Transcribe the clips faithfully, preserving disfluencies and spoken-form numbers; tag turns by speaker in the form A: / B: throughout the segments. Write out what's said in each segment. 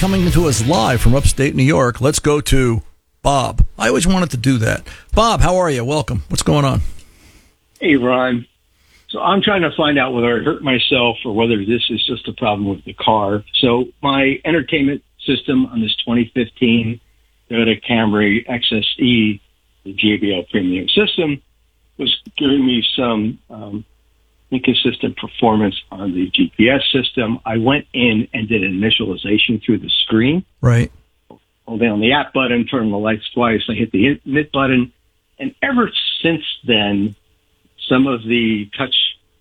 A: coming to us live from upstate New York. Let's go to Bob. I always wanted to do that. Bob, how are you? Welcome. What's going on?
B: Hey, Ron. So I'm trying to find out whether I hurt myself or whether this is just a problem with the car. So my entertainment system on this twenty fifteen Toyota Camry X S E, the J B L premium system, was giving me some um, inconsistent performance on the G P S system. I went in and did initialization through the screen.
A: Right.
B: Hold down the app button, turn the lights twice. I hit the emit button. And ever since then, some of the touch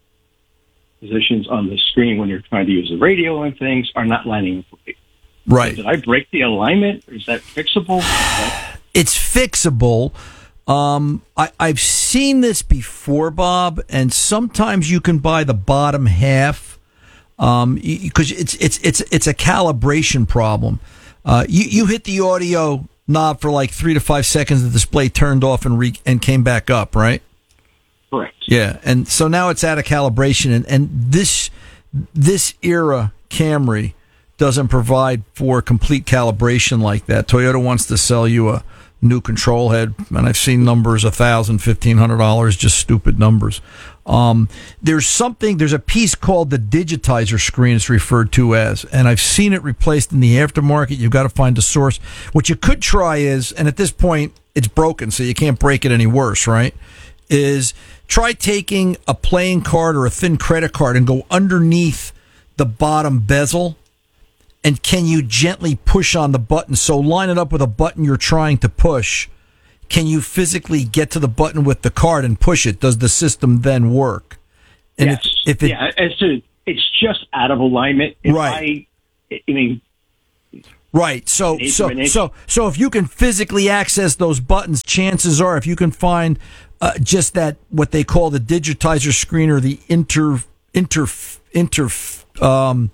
B: positions on the screen when you're trying to use the radio and things are not lining up.
A: Right.
B: Did I break the alignment? Is that fixable?
A: It's fixable. Um, I, I've seen this before, Bob, and sometimes you can buy the bottom half um, because it's it's it's it's a calibration problem. Uh, you you hit the audio knob for like three to five seconds, the display turned off and re- and came back up, right?
B: Correct.
A: Yeah, and so now it's out of calibration, and, and this this era Camry doesn't provide for complete calibration like that. Toyota wants to sell you a new control head, and I've seen numbers a thousand, fifteen hundred dollars, just stupid numbers. Um, there's something, there's a piece called the digitizer screen. It's referred to as, and I've seen it replaced in the aftermarket. You've got to find a source. What you could try is, and at this point it's broken, so you can't break it any worse, right? Is try taking a playing card or a thin credit card and go underneath the bottom bezel. And can you gently push on the button? So line it up with a button you're trying to push. Can you physically get to the button with the card and push it? Does the system then work? And
B: yes.
A: If, if it,
B: yeah, as to, it's just out of alignment. If
A: right.
B: I, I mean,
A: right. So, so, so, so if you can physically access those buttons, chances are, if you can find uh, just that, what they call the digitizer screen or the inter, inter, inter, um,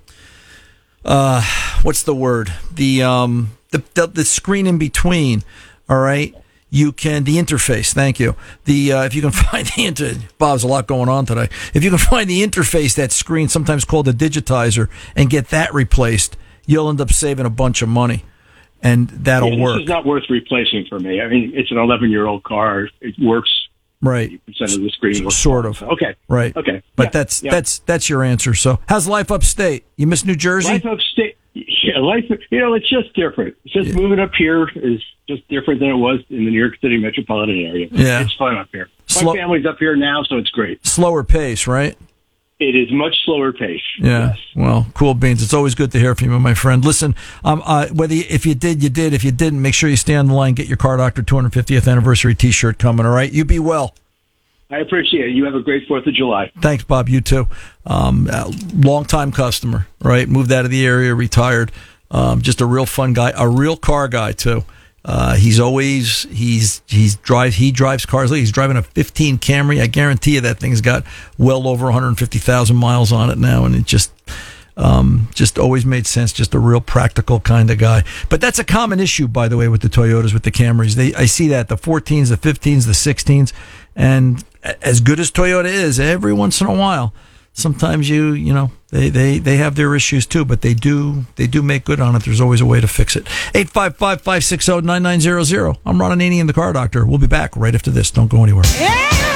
A: Uh, what's the word? The um the, the the screen in between. All right, you can the interface. Thank you. The uh, if you can find the inter. Bob's a lot going on today. If you can find the interface, that screen, sometimes called a digitizer, and get that replaced, you'll end up saving a bunch of money, and that'll
B: yeah, this
A: work.
B: This is not worth replacing for me. I mean, it's an eleven-year-old car. It works.
A: Right.
B: eighty percent of the screen works.
A: Sort of.
B: Okay.
A: Right.
B: Okay.
A: But
B: yeah.
A: that's
B: yeah.
A: that's that's your answer. So, how's life upstate? You miss New Jersey?
B: Life upstate. Yeah, life. You know, it's just different. It's just
A: yeah.
B: moving up here is just different than it was in the New York City metropolitan area.
A: Yeah.
B: It's fun up here.
A: Slow-
B: My family's up here now, so it's great.
A: Slower pace, right?
B: It is much slower pace.
A: Yeah.
B: Yes.
A: Well, cool beans. It's always good to hear from you, my friend. Listen, um, uh, whether you, if you did, you did. If you didn't, make sure you stay on the line. Get your Car Doctor two hundred fiftieth anniversary T-shirt coming. All right. You be well.
B: I appreciate it. You have a great fourth of July.
A: Thanks, Bob. You too. Um, uh, long-time customer, right? Moved out of the area, retired. Um, just a real fun guy, a real car guy too. Uh, he's always he's he's drives he drives cars. He's driving a fifteen Camry. I guarantee you that thing's got well over one hundred fifty thousand miles on it now, and it just um, just always made sense. Just a real practical kind of guy. But that's a common issue, by the way, with the Toyotas, with the Camrys. They I see that the fourteens, the fifteens, the sixteens, and as good as Toyota is, every once in a while, sometimes you you know they, they, they have their issues too, but they do they do make good on it. There's always a way to fix it. eight five five, five six zero, nine nine zero zero. I'm Ron Ananian, the Car Doctor. We'll be back right after this. Don't go anywhere.
C: Yeah!